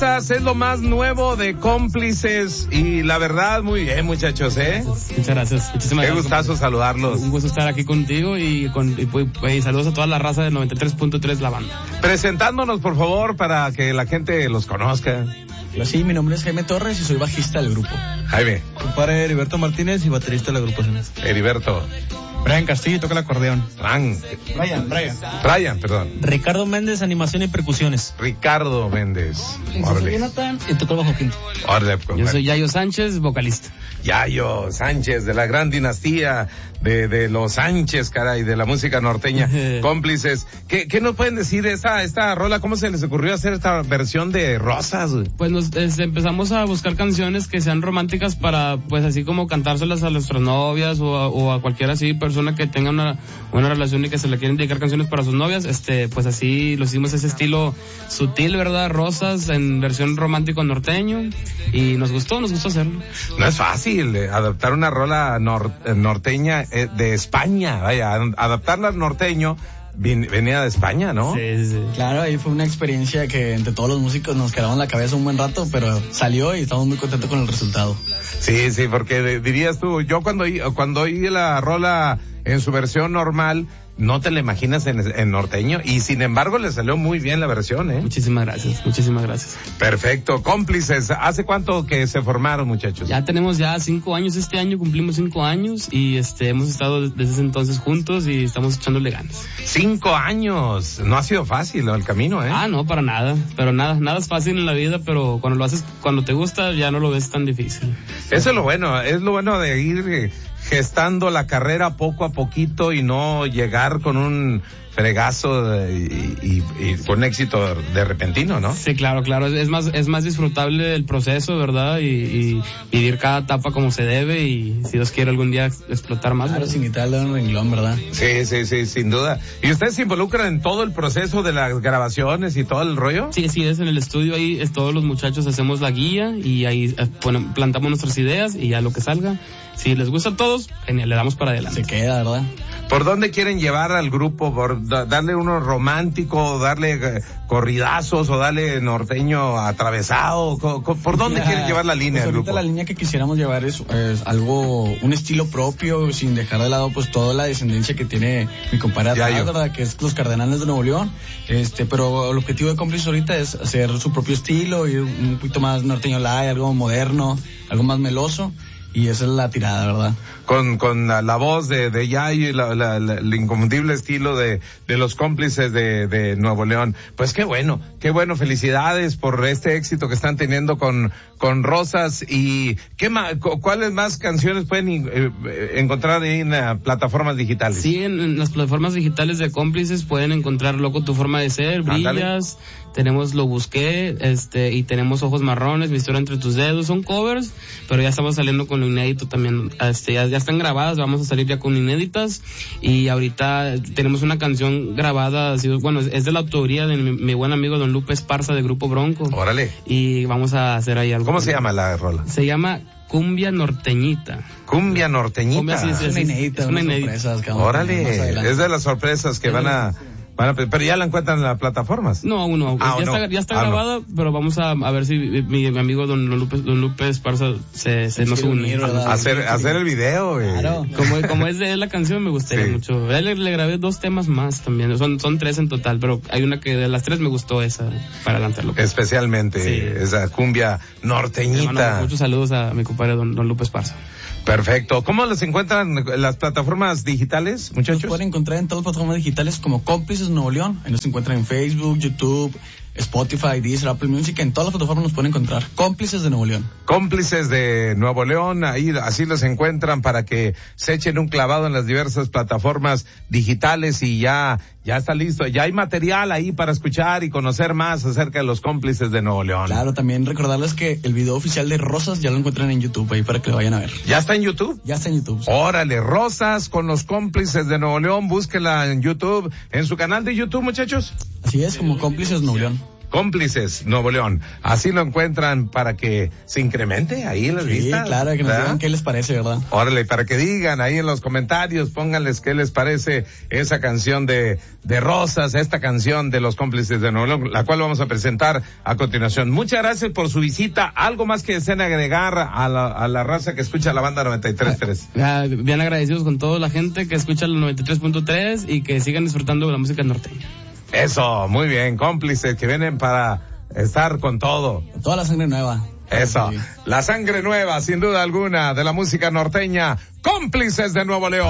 Es lo más nuevo de Cómplices y la verdad muy bien, muchachos, Muchas gracias. Muchísimas Qué gracias. gustazo saludarlos. Un gusto estar aquí contigo y saludos a toda la raza de 93.3 La Banda. Presentándonos, por favor, para que la gente los conozca. Sí, mi nombre es Jaime Torres y soy bajista del grupo. Jaime. Compadre Heriberto Martínez y baterista de la agrupación. Heriberto. Brian Castillo toca el acordeón. Brian, perdón. Ricardo Méndez, animación y percusiones. Ricardo Méndez. Soy Jonathan y toco el bajo quinto. Yo soy Yayo Sánchez, vocalista. Yayo Sánchez, de la gran dinastía de los Sánchez, caray, de la música norteña. Cómplices. ¿Qué nos pueden decir de esta rola? ¿Cómo se les ocurrió hacer esta versión de Rosas? Pues empezamos a buscar canciones que sean románticas para, pues así como cantárselas a nuestras novias o a cualquier así persona que tenga una relación y que se le quieren dedicar canciones para sus novias. Pues así lo hicimos, ese estilo sutil, ¿verdad? Rosas en versión romántico norteño, y nos gustó hacerlo. No es fácil adaptar una rola norteña de España, vaya, adaptarla al norteño. Venía de España, ¿no? Sí. Claro, ahí fue una experiencia que entre todos los músicos nos quedamos en la cabeza un buen rato, pero salió y estamos muy contentos con el resultado. Sí, porque dirías tú, yo cuando oí la rola en su versión normal, no te la imaginas en norteño, y sin embargo le salió muy bien la versión, Muchísimas gracias. Perfecto. Cómplices, ¿hace cuánto que se formaron, muchachos? Ya tenemos 5 años, este año cumplimos 5 años y hemos estado desde ese entonces juntos y estamos echándole ganas. 5 años, no ha sido fácil el camino, No, para nada, pero nada es fácil en la vida, pero cuando lo haces, cuando te gusta, ya no lo ves tan difícil. Eso es lo bueno de ir gestando la carrera poco a poquito y no llegar con un fregazo y con éxito de repentino, ¿no? Sí, claro, es más disfrutable el proceso, ¿verdad? Y vivir cada etapa como se debe, y si Dios quiere algún día explotar más. Claro, sin quitarle un renglón, ¿verdad? Sí, sin duda. ¿Y ustedes se involucran en todo el proceso de las grabaciones y todo el rollo? Sí, es en el estudio, ahí todos los muchachos hacemos la guía y ahí plantamos nuestras ideas y ya lo que salga. Si les gusta a todos, genial, le damos para adelante. Se queda, ¿verdad? ¿Por dónde quieren llevar al grupo? ¿Por darle uno romántico, darle corridazos o darle norteño atravesado? ¿Por dónde quieren llevar la línea del grupo? La línea que quisiéramos llevar es un estilo propio, sin dejar de lado pues toda la descendencia que tiene mi compadre atrás, ¿verdad? Que es los Cardenales de Nuevo León. Pero el objetivo de Cómplices ahorita es hacer su propio estilo, ir un poquito más norteño light, algo moderno, algo más meloso. Y esa es la tirada, ¿verdad? Con la voz de Yayo y el inconfundible estilo de los Cómplices de Nuevo León. Pues qué bueno, felicidades por este éxito que están teniendo con Rosas. Y ¿cuáles más canciones pueden encontrar ahí en plataformas digitales? Sí, en las plataformas digitales de Cómplices pueden encontrar Loco tu forma de ser, Brillas, tenemos Lo busqué, y tenemos Ojos marrones, Mi historia entre tus dedos. Son covers, pero ya estamos saliendo con lo inédito también. Ya están grabadas, vamos a salir ya con inéditas, y ahorita tenemos una canción grabada, es de la autoría de mi buen amigo Don Lupe Esparza de Grupo Bronco. Órale. Y vamos a hacer ahí algo. ¿Cómo se llama la rola? Se llama Cumbia Norteñita. Cumbia Norteñita. Es una inédita. Órale, es de las sorpresas que van a... Pero ya la encuentran en las plataformas. No, aún no. Ya está grabada, pero vamos a ver si mi amigo Don Lupe Esparza se nos une. Hacer el video. Claro. Como es de él la canción, me gustaría mucho. A él le grabé 2 temas más también. Son 3 en total, pero hay una que de las 3 me gustó esa para adelantarlo. Especialmente esa cumbia norteñita. Muchos saludos a mi compadre Don Lupe Esparza. Perfecto. ¿Cómo las encuentran en las plataformas digitales, muchachos? Nos pueden encontrar en todas las plataformas digitales como Cómplices Nuevo León. Ahí nos encuentran en Facebook, YouTube, Spotify, Deezer, Apple Music. En todas las plataformas nos pueden encontrar Cómplices de Nuevo León. Cómplices de Nuevo León, ahí así los encuentran para que se echen un clavado en las diversas plataformas digitales, y ya está listo. Ya hay material ahí para escuchar y conocer más acerca de los Cómplices de Nuevo León. Claro, también recordarles que el video oficial de Rosas ya lo encuentran en YouTube, ahí para que lo vayan a ver. ¿Ya está en YouTube? Ya está en YouTube. Sí. Órale, Rosas con los Cómplices de Nuevo León, búsquela en YouTube, en su canal de YouTube, muchachos. Así es, como Cómplices Nuevo León. Cómplices Nuevo León. Así lo encuentran para que se incremente ahí en las vistas. Sí, claro, que nos digan qué les parece, ¿verdad? Órale, para que digan ahí en los comentarios, pónganles qué les parece esa canción de Rosas, esta canción de los Cómplices de Nuevo León, la cual vamos a presentar a continuación. Muchas gracias por su visita. ¿Algo más que deseen agregar a la raza que escucha la banda 93.3? Bien agradecidos con toda la gente que escucha el 93.3 y que sigan disfrutando de la música norteña. Eso, muy bien, Cómplices que vienen para estar con todo. Toda la sangre nueva. Eso, la sangre nueva, sin duda alguna, de la música norteña, Cómplices de Nuevo León.